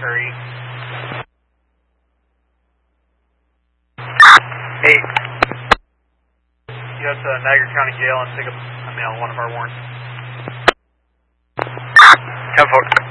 Curry. Hey. You go to Niagara County Jail and pick up a mail, one of our warrants. 10-4.